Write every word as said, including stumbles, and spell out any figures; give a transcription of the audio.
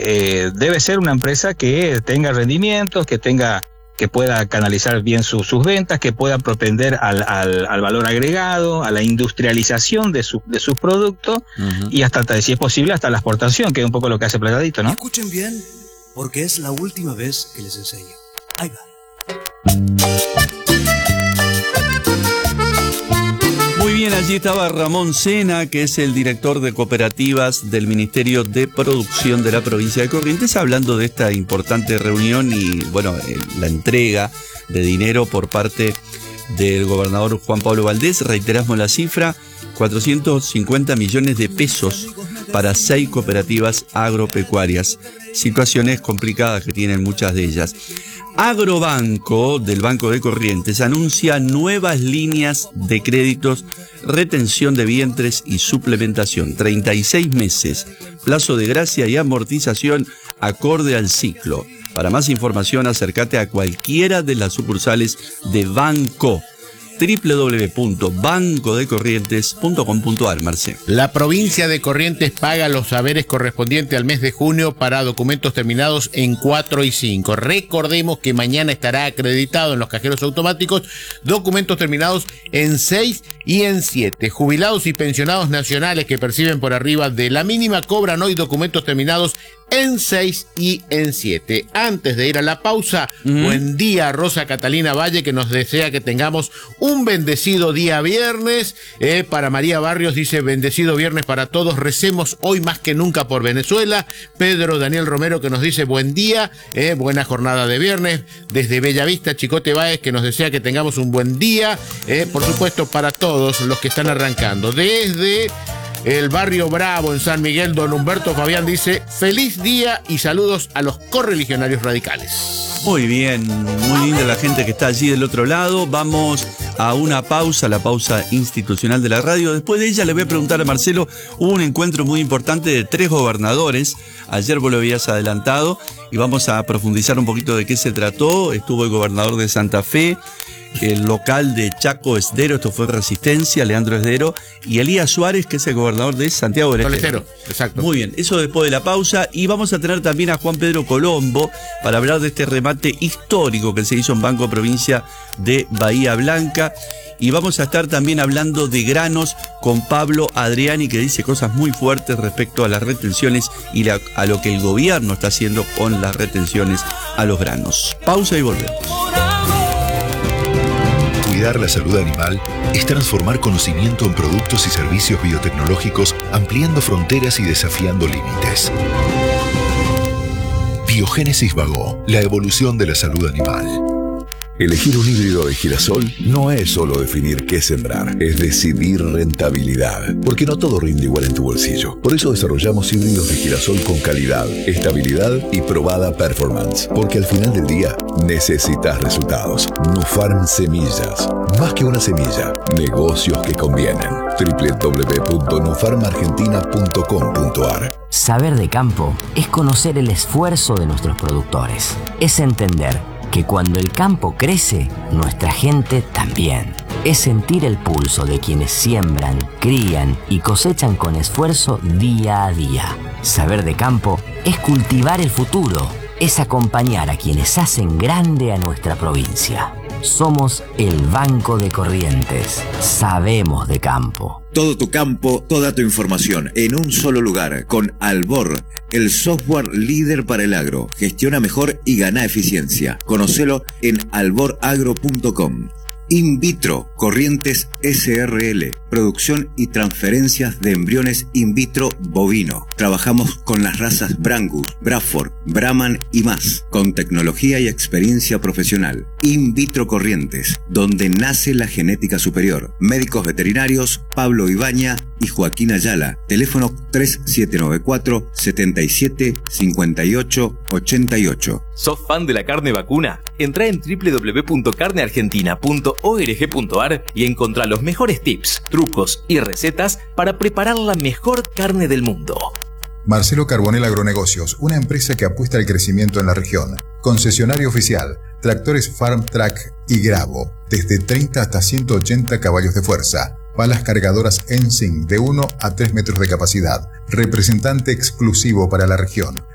eh, debe ser una empresa que tenga rendimientos, que tenga que pueda canalizar bien su, sus ventas, que pueda propender al, al, al valor agregado, a la industrialización de, su, de sus productos, uh-huh. y hasta, si es posible, hasta la exportación, que es un poco lo que hace Platadito, ¿no? Escuchen bien, porque es la última vez que les enseño. Ahí va. Muy bien, allí estaba Ramón Sena, que es el director de cooperativas del Ministerio de Producción de la provincia de Corrientes, hablando de esta importante reunión y, bueno, eh, la entrega de dinero por parte del gobernador Juan Pablo Valdés. Reiteramos la cifra, cuatrocientos cincuenta millones de pesos para seis cooperativas agropecuarias. Situaciones complicadas que tienen muchas de ellas. Agrobanco, del Banco de Corrientes, anuncia nuevas líneas de créditos, retención de vientres y suplementación. treinta y seis meses, plazo de gracia y amortización acorde al ciclo. Para más información, acércate a cualquiera de las sucursales de Banco. doble u doble u doble u punto banco de corrientes punto com punto a r, Marcelo. La provincia de Corrientes paga los haberes correspondientes al mes de junio para documentos terminados en cuatro y cinco. Recordemos que mañana estará acreditado en los cajeros automáticos documentos terminados en seis y en siete. Jubilados y pensionados nacionales que perciben por arriba de la mínima cobran hoy documentos terminados en seis y en siete. Antes de ir a la pausa, uh-huh. buen día Rosa Catalina Valle, que nos desea que tengamos un bendecido día viernes. Eh, para María Barrios dice, bendecido viernes para todos, recemos hoy más que nunca por Venezuela. Pedro Daniel Romero, que nos dice buen día, eh, buena jornada de viernes. Desde Bellavista, Chicote Báez, que nos desea que tengamos un buen día, eh, por supuesto para todos los que están arrancando. Desde el barrio Bravo en San Miguel, don Humberto Fabián dice, feliz día y saludos a los correligionarios radicales. Muy bien, muy linda la gente que está allí del otro lado. Vamos a una pausa, la pausa institucional de la radio. Después de ella le voy a preguntar a Marcelo, hubo un encuentro muy importante de tres gobernadores. Ayer vos lo habías adelantado y vamos a profundizar un poquito de qué se trató. Estuvo el gobernador de Santa Fe, el local de Chaco Esdero, esto fue Resistencia, Leandro Esdero, y Elías Suárez, que es el gobernador de Santiago del Estero. Exacto. Muy bien, eso después de la pausa, y vamos a tener también a Juan Pedro Colombo para hablar de este remate histórico que se hizo en Banco Provincia de Bahía Blanca, y vamos a estar también hablando de granos con Pablo Adriani, que dice cosas muy fuertes respecto a las retenciones y la, a lo que el gobierno está haciendo con las retenciones a los granos. Pausa y volvemos. Cuidar la salud animal es transformar conocimiento en productos y servicios biotecnológicos, ampliando fronteras y desafiando límites. Biogénesis Vago, la evolución de la salud animal. Elegir un híbrido de girasol no es solo definir qué sembrar, es decidir rentabilidad, porque no todo rinde igual en tu bolsillo. Por eso desarrollamos híbridos de girasol con calidad, estabilidad y probada performance, porque al final del día necesitas resultados. Nufarm Semillas, más que una semilla, negocios que convienen. doble u doble u doble u punto nufarm argentina punto com punto a r. Saber de campo es conocer el esfuerzo de nuestros productores, es entender que cuando el campo crece, nuestra gente también. Es sentir el pulso de quienes siembran, crían y cosechan con esfuerzo día a día. Saber de campo es cultivar el futuro, es acompañar a quienes hacen grande a nuestra provincia. Somos el Banco de Corrientes. Sabemos de campo. Todo tu campo, toda tu información en un solo lugar con Albor, el software líder para el agro. Gestiona mejor y gana eficiencia. Conocelo en albor agro punto com. In vitro, Corrientes S R L, producción y transferencias de embriones in vitro bovino. Trabajamos con las razas Brangus, Braford, Brahman y más, con tecnología y experiencia profesional. In vitro Corrientes, donde nace la genética superior. Médicos veterinarios Pablo Ibaña y Joaquín Ayala. Teléfono tres siete nueve cuatro, siete siete, cinco ocho, ocho ocho. ¿Sos fan de la carne vacuna? Entrá en doble u doble u doble u punto carne argentina punto org punto a r y encontrá los mejores tips, trucos y recetas para preparar la mejor carne del mundo. Marcelo Carbonell Agronegocios, una empresa que apuesta al crecimiento en la región. Concesionario oficial, tractores Farm Track y Gravo, desde treinta hasta ciento ochenta caballos de fuerza. Palas cargadoras Ensing de uno a tres metros de capacidad. Representante exclusivo para la región.